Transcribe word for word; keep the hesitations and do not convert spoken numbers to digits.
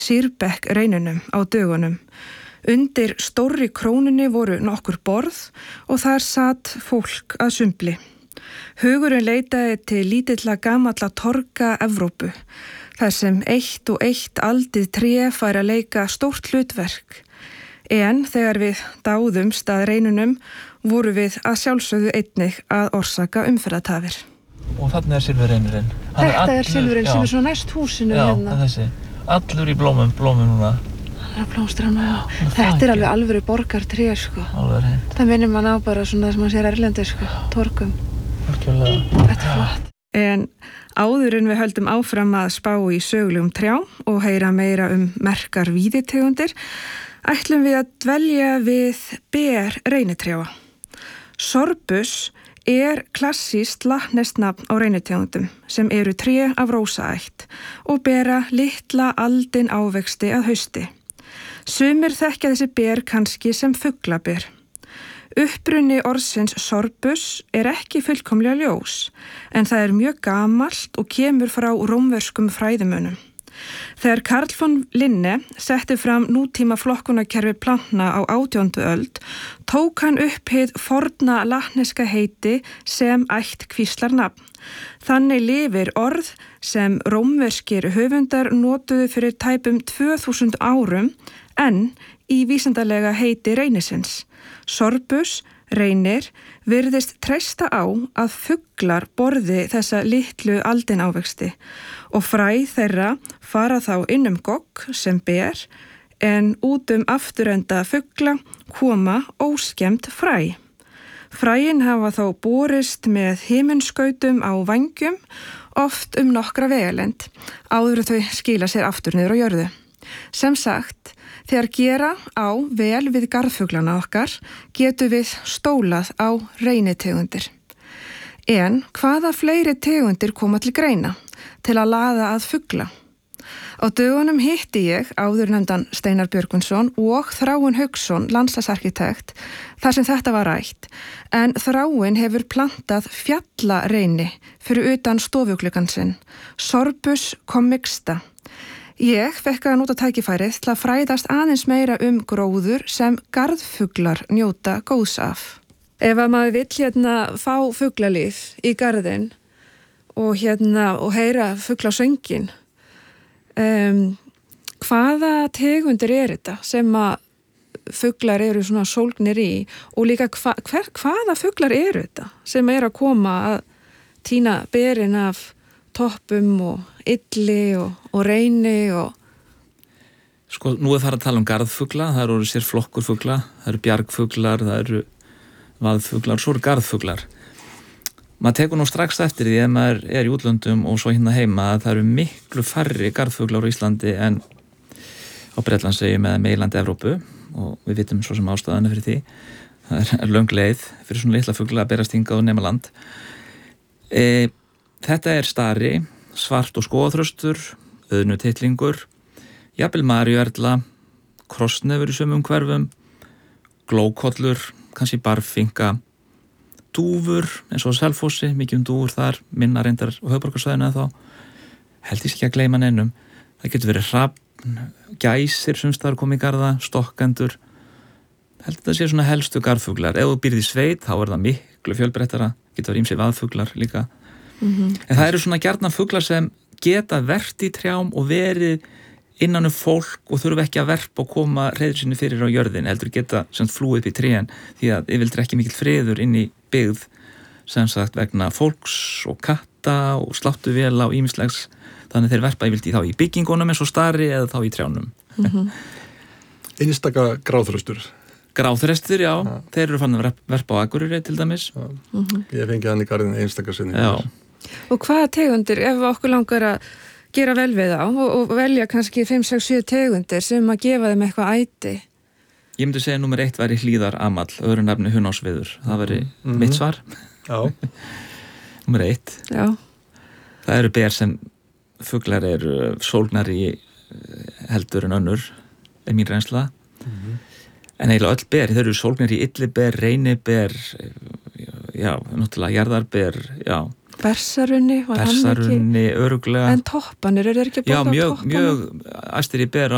Sýrbekk reynunum á dögunum. Undir stórri krónunni voru nokkur borð og þar satt fólk að sumbli. Hugurinn leitaði til lítilla gamalla torga Evrópu, þar sem eitt og eitt aldið tré fær að leika stórt hlutverk. En þegar við dáðumst að reynunum voru við að sjálfsögðu einnig að orsaka umferðartafir. Og þarna er silfurreynurinn. Þetta er silfurreynur sem er svona næst húsinu já, hérna. Já, þessi. Allur í blómum, blómum núna. Það er blómstrar núna. Þetta er alveg alvöru borgartré, sko. Alveg reynd. Það minnir mann á bara svona sem maður sér erlendi, sko, torgum. Algjörlega. Þetta er flott. En áður en við höldum áfram að spá í sögulegum trjám og heyra meira um merkar víðitegundir, ætlum við að dvelja við ber reynitrjáa. Sorbus er klassískt latneskt nafn á reynitegundum sem eru tré af rósaætt og bera litla aldin ávexti að hausti. Sumir þekkja þessi ber kannski sem fuglaber. Uppruni orðsins sorbus er ekki fullkomlega ljós, en það er mjög gamalt og kemur frá rómverskum fræðimönnum. Þegar Carl von Linne setti fram nútíma flokkunarkerfi plantna á átjándu öld, tók hann upp hið forna latneska heiti sem ætt kvíslarnafn. Þannig lifir orð sem rómverskir höfundar notuðu fyrir tæpum tvö þúsund árum en í vísindalega heiti reynisins. Sorbus, reynir, virðist treysta á að fuglar borði þessa litlu aldinávexti og fræ þeirra fara þá inn um gogg sem ber en út um afturenda fugla koma óskemmt fræ. Fræin hafa þá borist með himinskautum á vængjum, oft um nokkra vegalend, áður þau skila sér aftur niður á jörðu. Sem sagt, þegar gera á vel við garðfuglana okkar, getum við stólað á reynitegundir. En hvaða fleiri tegundir koma til greina til að laða að fugla? Á dögunum hitti ég áður nefndan Steinar Björgvinsson og Þráin Hauksson, landslagsarkitekt, þar sem þetta var rætt, en Þráin hefur plantað fjallareyni fyrir utan stofugluggann sinn, Sorbus commixta. Ég fekk að nota tækifærið til að fræðast aðeins meira um gróður sem garðfuglar njóta góðs af. Ef að maður vill hérna fá fuglalíf í garðinn og hérna og heyra fuglasöngin, um, hvaða tegundir er þetta sem að fuglar eru svona sólgnir í og líka hva, hver, hvaða fuglar eru þetta sem er að koma að tína berin af toppum og illi og, og reyni og... Sko, nú er það að tala um garðfugla, það eru sér flokkur fugla, það eru bjargfuglar, það eru vaðfuglar, svo eru garðfuglar. Maður tekur nú strax eftir því ef maður er í útlöndum og svo hérna heima að það eru miklu færri garðfuglar á Íslandi en á Bretlandseyjum eða meginlandi Evrópu og við vitum svo sem ástæðana fyrir því. Það er löng leið fyrir svona litla fugla að berast hingað og nema land. E, þetta er stari, svart og skóðþröstur, auðnutittlingur, jafnvel maríuerla, krossnefur í sumum hverfum, glókollur, kannski barfinka, dúfur eins og Selfossi, mikið um dúfur þar, minna reyndar á höfuðborgarsvæðinu eða þá, held ég ekki að gleyma neinum. Það getur verið hrafn, gæsir sem staðar komið í garða, stokkendur, held að það sé svona helstu garðfuglar. Ef þú býrð í sveit, þá er það miklu fjölbreyttara, getur verið ýmsir vaðfuglar líka. Mm-hmm. En það eru svona gjarnan fuglar sem geta verpt í trjám og verið innan um fólk og þurfa ekki að verpa og koma hreiður sinni fyrir á jörðin, heldur geta sem flúið upp í trén því að yfirleitt er ekki mikill friður inn í byggð sem sagt vegna fólks og katta og sláttuvéla og ýmislegs, þannig þeir verpa yfirleitt í þá í byggingunum eins og stari eða þá í trjánum. Mm-hmm. Einstaka gráþröstur. Gráþrestir, já, ja. Þeir eru fann að verpa á Akureyri til dæmis. Ja. Mm-hmm. Ég fengi hann í garðin einstaka sinni. Já. Og hvaða tegundir, ef okkur langar að gera vel við þá og, og velja kannski fimm, sex, sjö tegundir sem að gefa þeim eitthvað æti? Ég myndi segja að númer eitt væri hlíðaramall, öðru nafni hunnásviður. Það væri mm-hmm. mitt svar. Já. Númer eitt. Já. Það eru ber sem fuglar eru sólgnar í heldur en önnur, er mín reynsla. Mm-hmm. En eiginlega öll ber, þeir eru sólgnar í illiber, reyniber, já, náttúrulega jarðarber, já. Bersarunni, var hann ekki? Bersarunni, öruglega. En toppanir, er þeir ekki að bóta á toppanum? Já, mjög, mjög æstir í ber á